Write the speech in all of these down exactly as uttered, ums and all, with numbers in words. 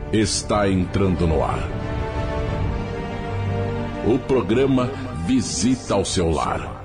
está entrando no ar. O programa Visita ao Seu Lar.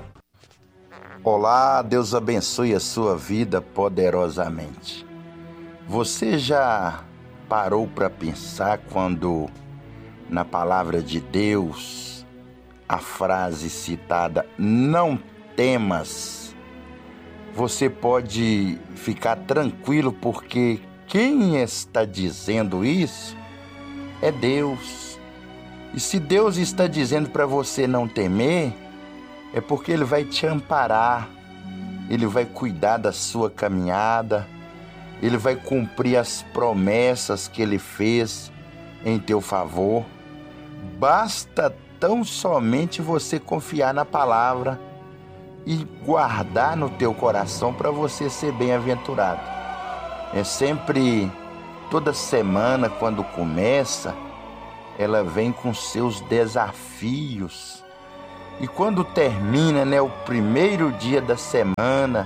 Olá, Deus abençoe a sua vida poderosamente. Você já parou para pensar quando na palavra de Deus a frase citada "não temas"? Você pode ficar tranquilo porque quem está dizendo isso é Deus. E se Deus está dizendo para você não temer, é porque Ele vai te amparar, Ele vai cuidar da sua caminhada, Ele vai cumprir as promessas que Ele fez em teu favor. Basta tão somente você confiar na palavra e guardar no teu coração para você ser bem-aventurado. É sempre, toda semana, quando começa, ela vem com seus desafios. E quando termina, né, o primeiro dia da semana,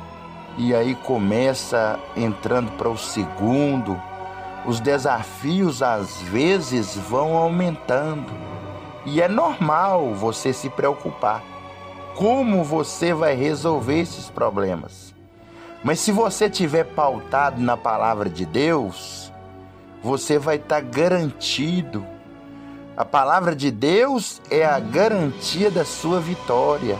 e aí começa entrando para o segundo, os desafios às vezes vão aumentando. E é normal você se preocupar. Como você vai resolver esses problemas? Mas se você estiver pautado na palavra de Deus, você vai estar garantido. A palavra de Deus é a garantia da sua vitória.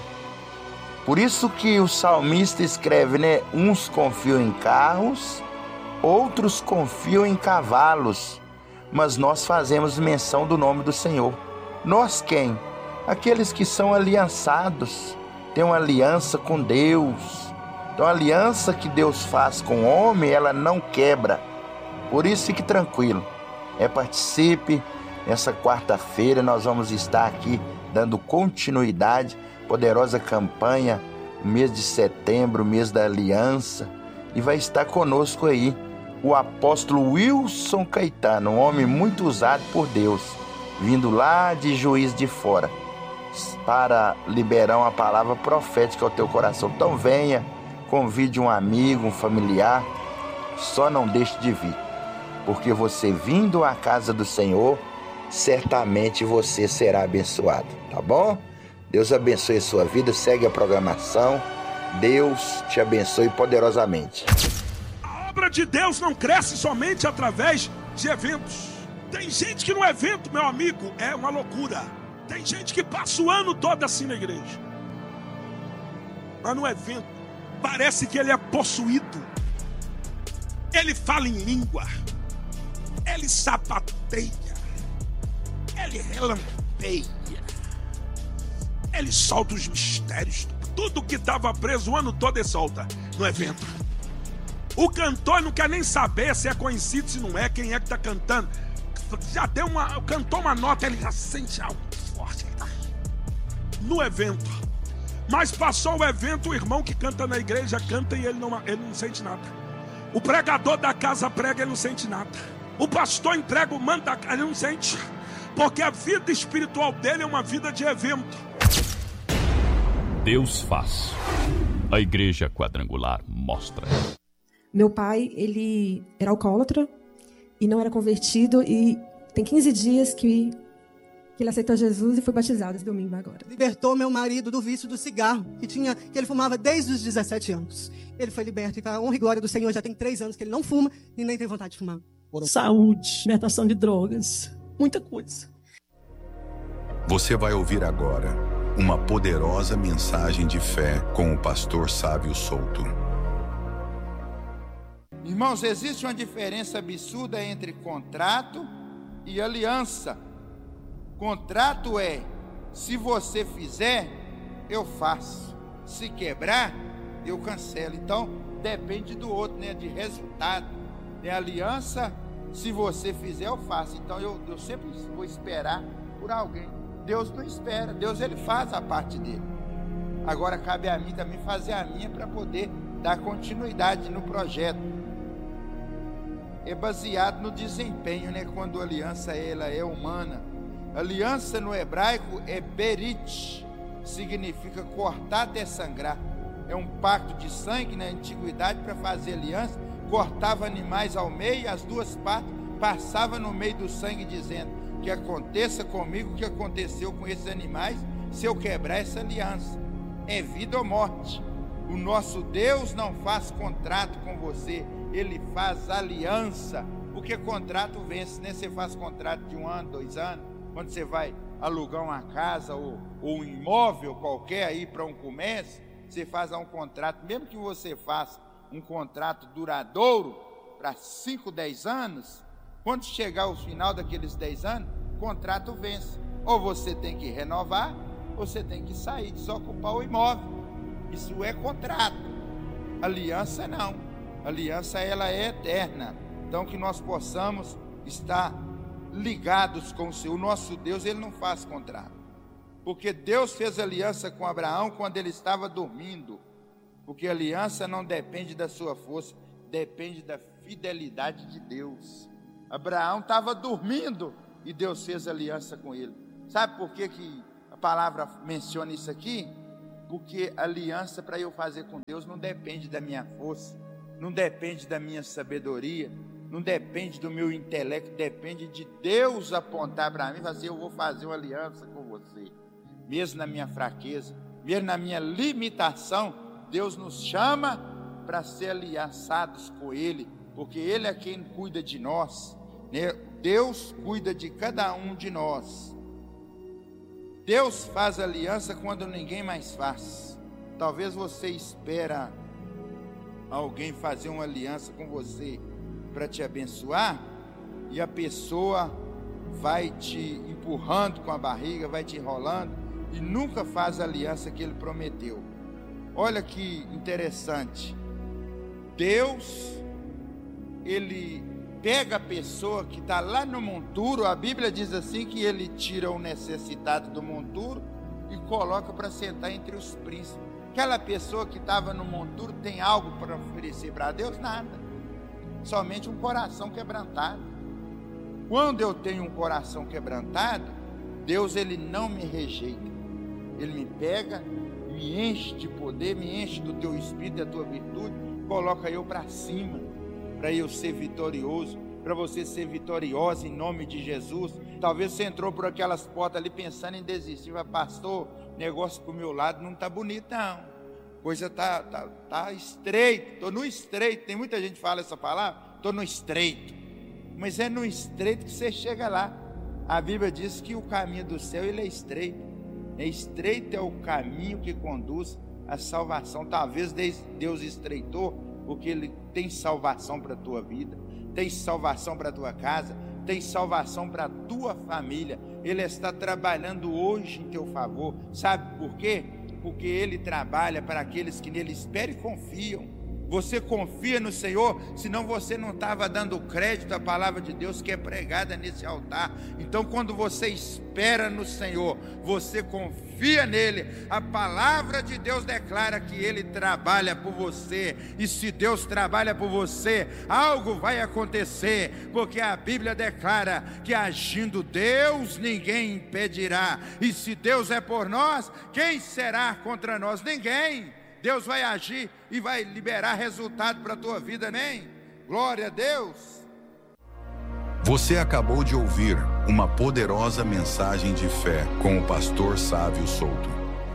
Por isso que o salmista escreve, né? Uns confiam em carros, outros confiam em cavalos, mas nós fazemos menção do nome do Senhor. Nós quem? Aqueles que são aliançados, têm uma aliança com Deus. Então a aliança que Deus faz com o homem, ela não quebra. Por isso fique tranquilo. É, participe. Essa quarta-feira nós vamos estar aqui dando continuidade, poderosa campanha, mês de setembro, mês da aliança. E vai estar conosco aí o apóstolo Wilson Caetano, um homem muito usado por Deus, vindo lá de Juiz de Fora, para liberar uma palavra profética ao teu coração. Então venha, convide um amigo, um familiar, só não deixe de vir, porque você vindo à casa do Senhor, certamente você será abençoado, tá bom? Deus abençoe a sua vida, segue a programação, Deus te abençoe poderosamente. A obra de Deus não cresce somente através de eventos. Tem gente que no evento, meu amigo, é uma loucura. Tem gente que passa o ano todo assim na igreja, mas no evento parece que ele é possuído. Ele fala em língua, ele sapateia, ele relampeia, ele solta os mistérios. Tudo que estava preso o ano todo ele solta no evento. O cantor não quer nem saber se é conhecido, se não é, quem é que está cantando. Já deu uma, cantou uma nota, ele já sente algo forte no evento. Mas passou o evento, o irmão que canta na igreja canta e ele não, ele não sente nada. O pregador da casa prega, ele não sente nada. O pastor entrega o manto, ele não sente. Porque a vida espiritual dele é uma vida de evento. Deus faz. A Igreja Quadrangular mostra. Meu pai, ele era alcoólatra e não era convertido, e tem quinze dias que, que ele aceitou Jesus e foi batizado esse domingo agora. Libertou meu marido do vício do cigarro, que, tinha, que ele fumava desde os dezessete anos. Ele foi liberto e, para a honra e glória do Senhor, já tem três anos que ele não fuma e nem tem vontade de fumar. Saúde, libertação de drogas, muita coisa. Você vai ouvir agora uma poderosa mensagem de fé com o pastor Sávio Souto. Irmãos, existe uma diferença absurda entre contrato e aliança. Contrato é, se você fizer, eu faço. Se quebrar, eu cancelo. Então, depende do outro, né? De resultado. É aliança, se você fizer, eu faço. Então, eu, eu sempre vou esperar por alguém. Deus não espera, Deus ele faz a parte dele. Agora, cabe a mim também fazer a minha para poder dar continuidade no projeto. É baseado no desempenho, né? Quando a aliança ela é humana. Aliança no hebraico é berit, significa cortar até sangrar. É um pacto de sangue. Na antiguidade, para fazer aliança, cortava animais ao meio e as duas partes passava no meio do sangue dizendo que aconteça comigo o que aconteceu com esses animais se eu quebrar essa aliança. É vida ou morte. O nosso Deus não faz contrato com você, Ele faz aliança, porque contrato vence, né? Você faz contrato de um ano, dois anos, quando você vai alugar uma casa ou, ou um imóvel qualquer aí para um comércio, você faz um contrato, mesmo que você faça um contrato duradouro para cinco, dez anos, quando chegar ao final daqueles dez anos, o contrato vence. Ou você tem que renovar, ou você tem que sair, desocupar o imóvel. Isso é contrato. Aliança não. Aliança ela é eterna. Então que nós possamos estar ligados com o Senhor. O nosso Deus, Ele não faz contrato. Porque Deus fez aliança com Abraão quando ele estava dormindo. Porque a aliança não depende da sua força, depende da fidelidade de Deus. Abraão estava dormindo e Deus fez aliança com ele. Sabe por que, que a palavra menciona isso aqui? Porque aliança para eu fazer com Deus não depende da minha força, não depende da minha sabedoria, não depende do meu intelecto, depende de Deus apontar para mim e falar assim, eu vou fazer uma aliança com você. Mesmo na minha fraqueza, mesmo na minha limitação, Deus nos chama para ser aliançados com Ele, porque Ele é quem cuida de nós, né? Deus cuida de cada um de nós. Deus faz aliança quando ninguém mais faz. Talvez você espera alguém fazer uma aliança com você para te abençoar, e a pessoa vai te empurrando com a barriga, vai te enrolando, e nunca faz a aliança que Ele prometeu. Olha que interessante. Deus, Ele pega a pessoa que está lá no monturo. A Bíblia diz assim que Ele tira o necessitado do monturo e coloca para sentar entre os príncipes. Aquela pessoa que estava no monturo tem algo para oferecer para Deus? Nada, somente um coração quebrantado. Quando eu tenho um coração quebrantado, Deus, Ele não me rejeita. Ele me pega, me enche de poder, me enche do teu espírito, da tua virtude, coloca eu para cima, para eu ser vitorioso, para você ser vitoriosa em nome de Jesus. Talvez você entrou por aquelas portas ali pensando em desistir, mas pastor, negócio pro meu lado não tá bonito não, coisa tá, tá, tá estreito, tô no estreito. Tem muita gente que fala essa palavra, tô no estreito, mas é no estreito que você chega lá. A Bíblia diz que o caminho do céu, ele é estreito, é estreito é o caminho que conduz à salvação. Talvez Deus estreitou porque Ele tem salvação para a tua vida, tem salvação para a tua casa, tem salvação para a tua família. Ele está trabalhando hoje em teu favor. Sabe por quê? Porque Ele trabalha para aqueles que nele esperam e confiam. Você confia no Senhor, senão você não estava dando crédito à palavra de Deus que é pregada nesse altar. Então, quando você espera no Senhor, você confia nele, a palavra de Deus declara que Ele trabalha por você. E se Deus trabalha por você, algo vai acontecer, porque a Bíblia declara que agindo Deus, ninguém impedirá. E se Deus é por nós, quem será contra nós? Ninguém. Deus vai agir e vai liberar resultado para a tua vida, amém? Glória a Deus. Você acabou de ouvir uma poderosa mensagem de fé com o pastor Sávio Souto.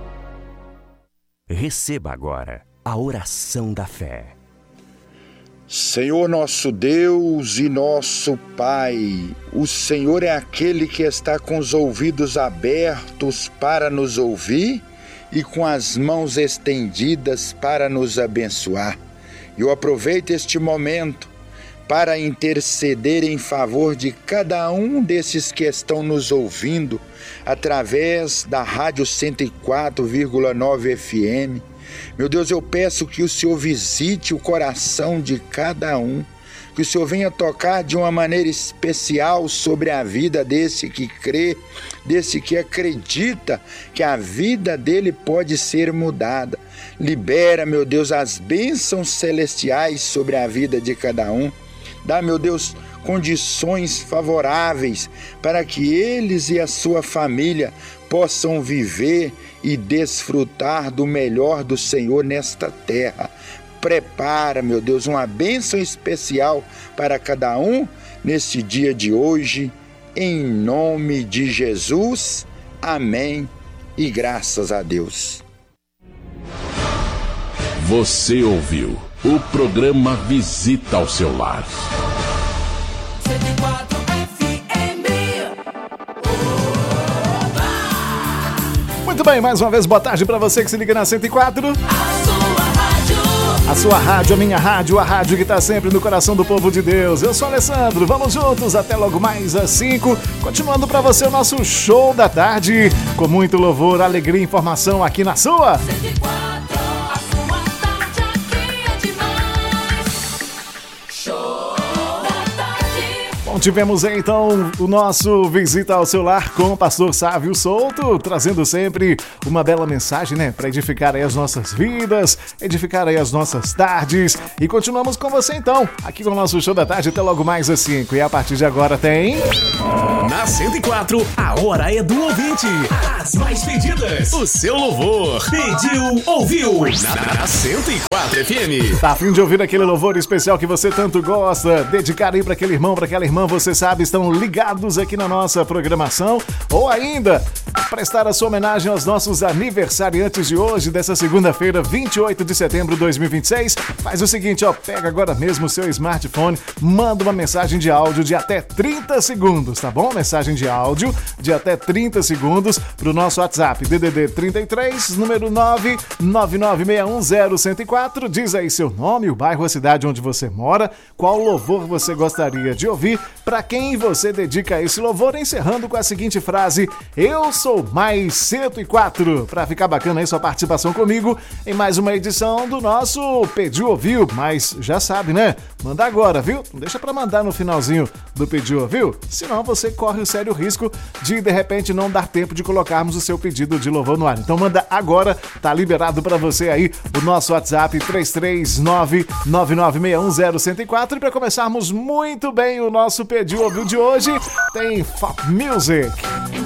Receba agora a oração da fé. Senhor nosso Deus e nosso Pai, o Senhor é aquele que está com os ouvidos abertos para nos ouvir e com as mãos estendidas para nos abençoar. Eu aproveito este momento para interceder em favor de cada um desses que estão nos ouvindo através da Rádio cento e quatro vírgula nove F M. Meu Deus, eu peço que o Senhor visite o coração de cada um, que o Senhor venha tocar de uma maneira especial sobre a vida desse que crê, desse que acredita que a vida dele pode ser mudada. Libera, meu Deus, as bênçãos celestiais sobre a vida de cada um. Dá, meu Deus, condições favoráveis para que eles e a sua família possam viver e desfrutar do melhor do Senhor nesta terra. Prepara, meu Deus, uma bênção especial para cada um nesse dia de hoje, em nome de Jesus. Amém e graças a Deus. Você ouviu o programa Visita ao Seu Lar. cento e quatro F M. Muito bem, mais uma vez, boa tarde para você que se liga na cento e quatro. A sua rádio. A sua rádio, a minha rádio, a rádio que está sempre no coração do povo de Deus. Eu sou Alessandro, vamos juntos até logo mais às cinco. Continuando para você o nosso show da tarde, com muito louvor, alegria e informação aqui na sua cento e quatro, a sua tarde aqui é demais. Show da tarde. Bom, tivemos aí, então o nosso Visita ao Seu Lar com o pastor Sávio Souto, trazendo sempre uma bela mensagem, né, para edificar aí as nossas vidas, edificar aí as nossas tardes. E continuamos com você então, aqui com o nosso show da tarde até logo mais às cinco. E a partir de agora tem... Na cento e quatro, a hora é do ouvinte. As mais pedidas, o seu louvor. Pediu, ouviu. Na, na cento e quatro F M. Tá a fim de ouvir aquele louvor especial que você tanto gosta? Dedicar aí para aquele irmão, para aquela irmã, você sabe, estão ligados aqui na nossa programação. Ou ainda, prestar a sua homenagem aos nossos aniversariantes de hoje, dessa segunda-feira, vinte e oito de setembro de dois mil e vinte e seis. Faz o seguinte, ó, pega agora mesmo o seu smartphone, manda uma mensagem de áudio de até trinta segundos, tá bom? Mensagem de áudio de até trinta segundos pro nosso WhatsApp, D D D trinta e três, número nove nove nove seis um zero um zero quatro. Diz aí seu nome, o bairro, a cidade onde você mora, qual louvor você gostaria de ouvir, para quem você dedica esse louvor, encerrando com a seguinte frase: eu sou mais cento e quatro. Para ficar bacana aí sua participação comigo em mais uma edição do nosso Pediu Ouviu, mas já sabe, né? Manda agora, viu? Não deixa para mandar no finalzinho do Pediu Ouviu, senão você corre o sério risco de de repente não dar tempo de colocarmos o seu pedido de louvor no ar. Então manda agora, tá liberado para você aí o nosso WhatsApp três três nove nove nove seis um zero um zero quatro. E para começarmos muito bem o nosso Pediu Ouviu de hoje, tem Pop Music.